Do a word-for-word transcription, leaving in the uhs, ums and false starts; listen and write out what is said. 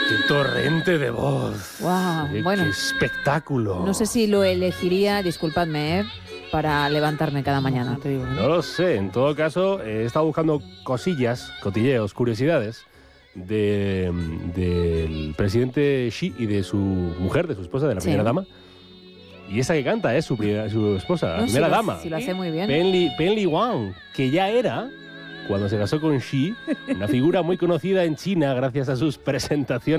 ¡Qué torrente de voz! Wow, ¡Qué, bueno. qué espectáculo! No sé si lo elegiría, disculpadme, ¿eh? para levantarme cada mañana, te digo. ¿no? No lo sé. En todo caso, eh, he estado buscando cosillas, cotilleos, curiosidades de, del presidente Xi y de su mujer, de su esposa, de la Sí. primera dama. Y esa que canta es su, pri- su esposa, la No, primera si lo- dama. si lo hace muy bien. Pen Li, Pen Li Wang, que ya era, cuando se casó con Xi, una figura muy conocida en China gracias a sus presentaciones